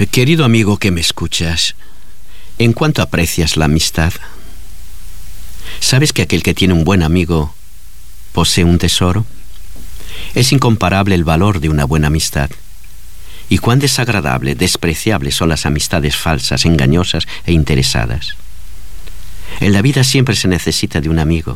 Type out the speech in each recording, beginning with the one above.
Querido amigo que me escuchas, ¿en cuánto aprecias la amistad? ¿Sabes que aquel que tiene un buen amigo posee un tesoro? Es incomparable el valor de una buena amistad. Y cuán desagradable, despreciable son las amistades falsas, engañosas e interesadas. En la vida siempre se necesita de un amigo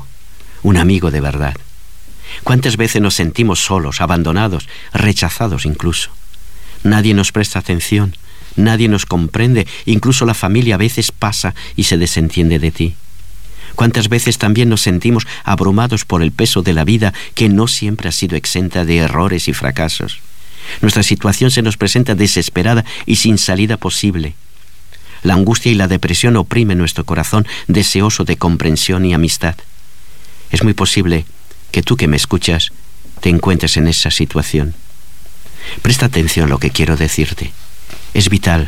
de verdad. ¿Cuántas veces nos sentimos solos, abandonados, rechazados incluso? Nadie nos presta atención, nadie nos comprende, incluso la familia a veces pasa y se desentiende de ti. ¿Cuántas veces también nos sentimos abrumados por el peso de la vida que no siempre ha sido exenta de errores y fracasos? Nuestra situación se nos presenta desesperada y sin salida posible. La angustia y la depresión oprimen nuestro corazón deseoso de comprensión y amistad. Es muy posible que tú que me escuchas te encuentres en esa situación. Presta atención a lo que quiero decirte. Es vital.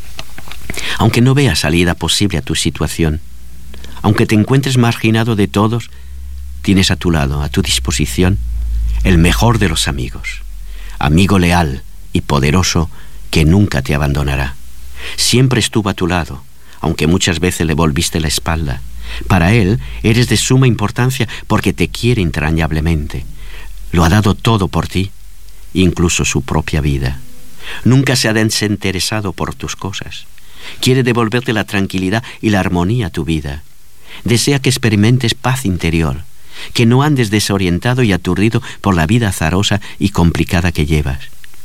Aunque no veas salida posible a tu situación, aunque te encuentres marginado de todos, tienes a tu lado, a tu disposición, el mejor de los amigos. Amigo leal y poderoso que nunca te abandonará. Siempre estuvo a tu lado, aunque muchas veces le volviste la espalda. Para él eres de suma importancia porque te quiere entrañablemente. Lo ha dado todo por ti, incluso su propia vida. Nunca se ha desinteresado por tus cosas. Quiere devolverte la tranquilidad y la armonía a tu vida. Desea que experimentes paz interior, que no andes desorientado y aturdido por la vida azarosa y complicada que llevas.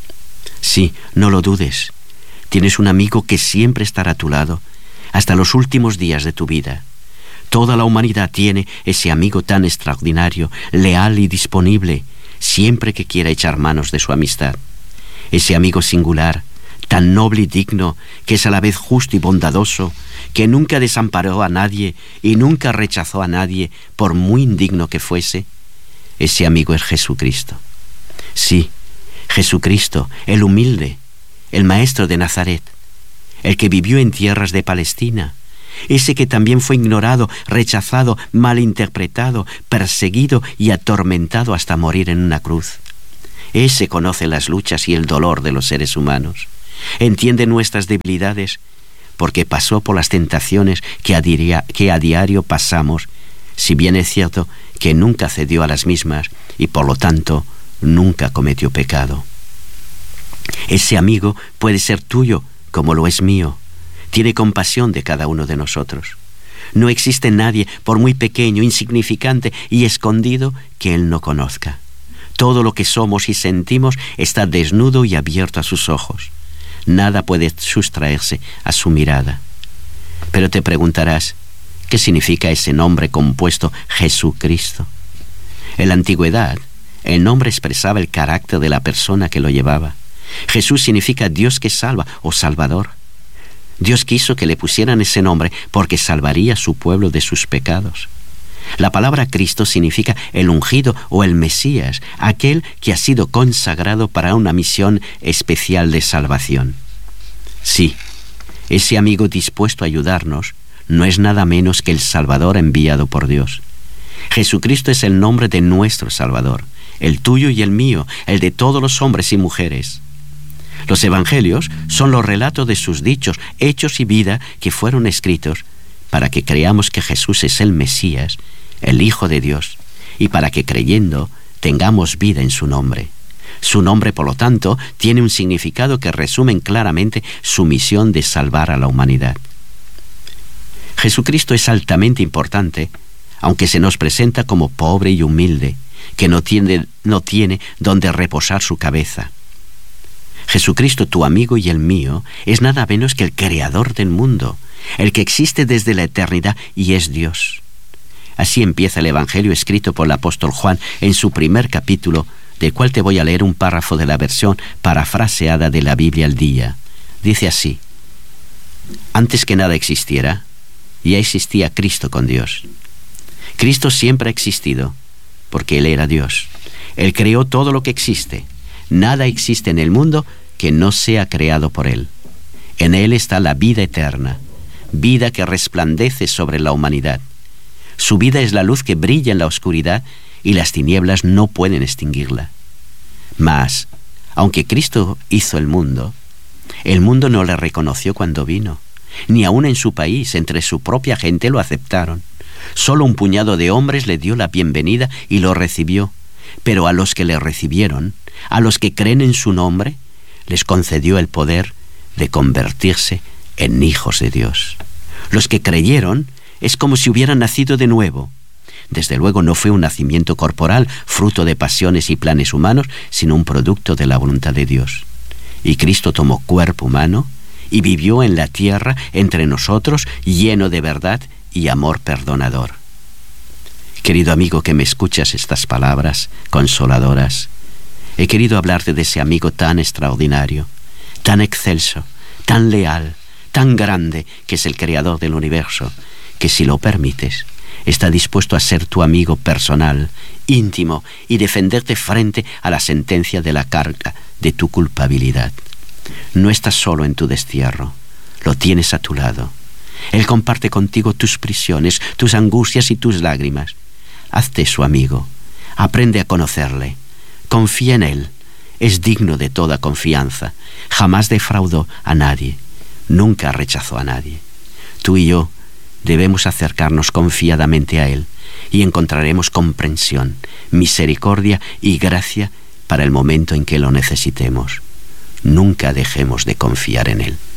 Sí, no lo dudes. Tienes un amigo que siempre estará a tu lado hasta los últimos días de tu vida. Toda la humanidad tiene ese amigo tan extraordinario, leal y disponible, siempre que quiera echar manos de su amistad. Ese amigo singular, tan noble y digno, que es a la vez justo y bondadoso, que nunca desamparó a nadie y nunca rechazó a nadie, por muy indigno que fuese. Ese amigo es Jesucristo. Sí, Jesucristo, el humilde, el maestro de Nazaret, el que vivió en tierras de Palestina, ese que también fue ignorado, rechazado, malinterpretado, perseguido y atormentado hasta morir en una cruz. Ese conoce las luchas y el dolor de los seres humanos. Entiende nuestras debilidades porque pasó por las tentaciones que a diario pasamos, si bien es cierto que nunca cedió a las mismas y por lo tanto nunca cometió pecado. Ese amigo puede ser tuyo como lo es mío. Tiene compasión de cada uno de nosotros. No existe nadie, por muy pequeño, insignificante y escondido, que él no conozca. Todo lo que somos y sentimos está desnudo y abierto a sus ojos. Nada puede sustraerse a su mirada. Pero te preguntarás, ¿qué significa ese nombre compuesto Jesucristo? En la antigüedad, el nombre expresaba el carácter de la persona que lo llevaba. Jesús significa Dios que salva o Salvador. Dios quiso que le pusieran ese nombre porque salvaría a su pueblo de sus pecados. La palabra Cristo significa el ungido o el Mesías, aquel que ha sido consagrado para una misión especial de salvación. Sí, ese amigo dispuesto a ayudarnos no es nada menos que el Salvador enviado por Dios. Jesucristo es el nombre de nuestro Salvador, el tuyo y el mío, el de todos los hombres y mujeres. Los evangelios son los relatos de sus dichos, hechos y vida que fueron escritos para que creamos que Jesús es el Mesías, el Hijo de Dios, y para que creyendo tengamos vida en su nombre. Su nombre, por lo tanto, tiene un significado que resume claramente su misión de salvar a la humanidad. Jesucristo es altamente importante, aunque se nos presenta como pobre y humilde, que no tiene donde reposar su cabeza. Jesucristo, tu amigo y el mío, es nada menos que el creador del mundo, el que existe desde la eternidad y es Dios. Así empieza el Evangelio escrito por el apóstol Juan en su primer capítulo, del cual te voy a leer un párrafo de la versión parafraseada de la Biblia al día. Dice así: antes que nada existiera, ya existía Cristo con Dios. Cristo siempre ha existido, porque Él era Dios. Él creó todo lo que existe. Nada existe en el mundo que no sea creado por Él. En Él está la vida eterna, vida que resplandece sobre la humanidad. Su vida es la luz que brilla en la oscuridad y las tinieblas no pueden extinguirla. Mas, aunque Cristo hizo el mundo, El mundo no le reconoció cuando vino. Ni aun en su país, entre su propia gente, lo aceptaron. Solo un puñado de hombres le dio la bienvenida y lo recibió. Pero a los que le recibieron, a los que creen en su nombre, les concedió el poder de convertirse en hijos de Dios. Los que creyeron es como si hubieran nacido de nuevo. Desde luego no fue un nacimiento corporal, fruto de pasiones y planes humanos, sino un producto de la voluntad de Dios. Y Cristo tomó cuerpo humano y vivió en la tierra entre nosotros, lleno de verdad y amor perdonador. Querido amigo que me escuchas estas palabras consoladoras, he querido hablarte de ese amigo tan extraordinario, tan excelso, tan leal, tan grande, que es el creador del universo, que si lo permites, está dispuesto a ser tu amigo personal, íntimo, y defenderte frente a la sentencia de la carga de tu culpabilidad. No estás solo en tu destierro, lo tienes a tu lado. Él comparte contigo tus prisiones, tus angustias y tus lágrimas. Hazte su amigo, aprende a conocerle, confía en él, es digno de toda confianza, jamás defraudó a nadie, nunca rechazó a nadie. Tú y yo debemos acercarnos confiadamente a él y encontraremos comprensión, misericordia y gracia para el momento en que lo necesitemos. Nunca dejemos de confiar en él.